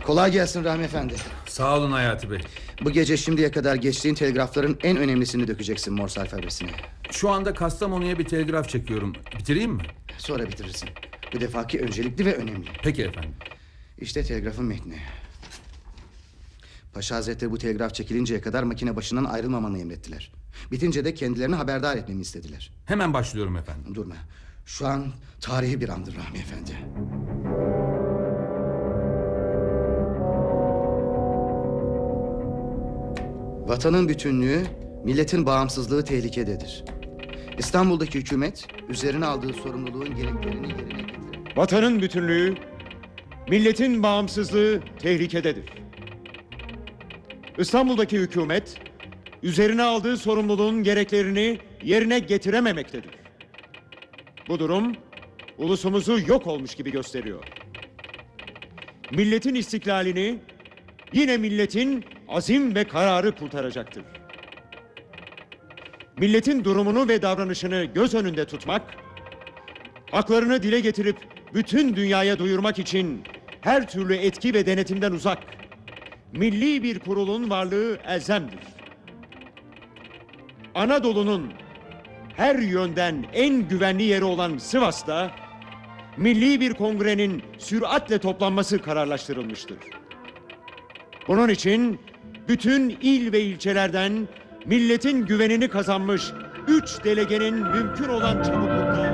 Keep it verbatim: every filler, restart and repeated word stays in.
Kolay gelsin Rahmi Efendi. Sağ olun Hayati Bey. Bu gece şimdiye kadar geçtiğin telgrafların en önemlisini dökeceksin Morse alfabesine. Şu anda Kastamonu'ya bir telgraf çekiyorum. Bitireyim mi? Sonra bitirirsin. Bu defaki öncelikli ve önemli. Peki efendim. İşte telgrafın metni. Paşa Hazretleri bu telgraf çekilinceye kadar makine başından ayrılmamanı emrettiler. Bitince de kendilerini haberdar etmemi istediler. Hemen başlıyorum efendim. Durma. Şu an tarihi bir andır Rahmi Efendi. Vatanın bütünlüğü, milletin bağımsızlığı tehlikededir. İstanbul'daki hükümet üzerine aldığı sorumluluğun gereklerini yerine getirir. Vatanın bütünlüğü, milletin bağımsızlığı tehlikededir. İstanbul'daki hükümet üzerine aldığı sorumluluğun gereklerini yerine getirememektedir. Bu durum ulusumuzu yok olmuş gibi gösteriyor. Milletin istiklalini yine milletin azim ve kararı kurtaracaktır. Milletin durumunu ve davranışını göz önünde tutmak, haklarını dile getirip bütün dünyaya duyurmak için her türlü etki ve denetimden uzak, milli bir kurulun varlığı elzemdir. Anadolu'nun her yönden en güvenli yeri olan Sivas'ta, milli bir kongrenin süratle toplanması kararlaştırılmıştır. Bunun için bütün il ve ilçelerden milletin güvenini kazanmış üç delegenin mümkün olan çabuklukla